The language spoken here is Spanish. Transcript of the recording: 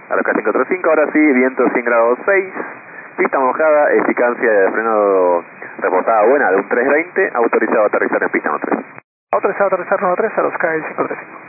A los K535, ahora sí, viento 100 grados 6, pista mojada, eficacia de freno reportada buena de un 320, autorizado a aterrizar en pista 93. Autorizado a aterrizar 93 a los K535.